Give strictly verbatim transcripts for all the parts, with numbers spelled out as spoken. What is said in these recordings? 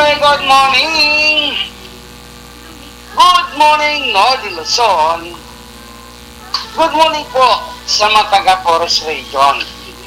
Very good morning! Good morning, Northern Luzon. Good morning po sa mga taga-Forest Region.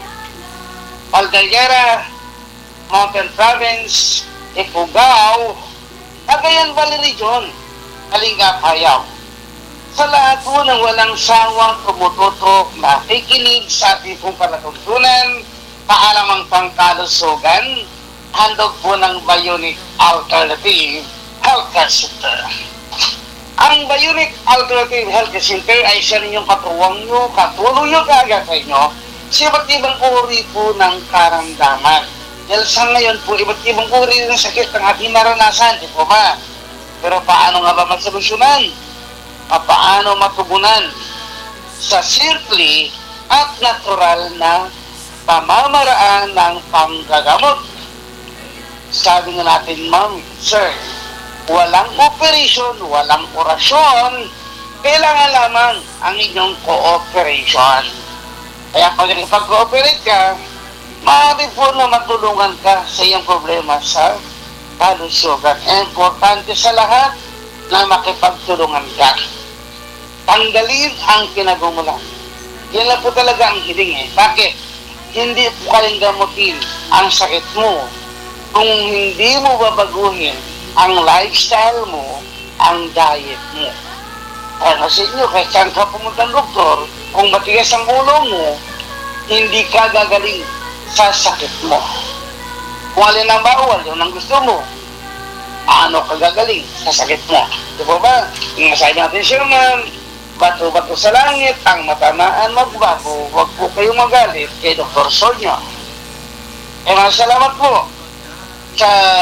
Caldera, Mountain Province, Ifugao, Cagayan Valley Region, Kalinga, Payao. Sa lahat po ng walang sawang tumututok na nakikinig sa ating pong palatuntunan, paalamang pangkalusugan, handog po ng Bionic Alternative Healthcare Center. Ang Bionic Alternative Healthcare Center ay siya ninyong katuwang nyo, katulong nyo kaagad sa inyo sa iba't ibang uri po ng karamdaman. Dahil sa ngayon po, iba't ibang uri ng sakit ng ating naranasan, di po ba? Pero paano nga ba magsolusyonan? Paano matugunan sa simple at natural na pamamaraan ng panggagamot? Sabi nga natin, ma'am, sir, walang operation, walang orasyon, kailangan lamang ang inyong cooperation. Kaya pag nagpag-cooperate ka, maaari po na matulungan ka sa iyong problema sa kalusugan. Importante sa lahat na makipagtulungan ka. Tanggalin ang kinagumulan. Yan lang po talaga ang hiling eh. Bakit? Hindi po kayang gamutin ang sakit mo kung hindi mo babaguhin ang lifestyle mo, ang diet mo. Kaya kasi nyo, kahit saan ka pumunta ng doktor, kung matigas ang ulo mo, hindi ka gagaling sa sakit mo. Kung alin ang bawal, yun ang gusto mo, ano ka gagaling sa sakit mo. Di ba ba? Yung sabi natin, Sherman, bato-bato sa langit, ang matamaan magbago, huwag po kayong magalit kay Doctor Sonia. Eh, salamat po sa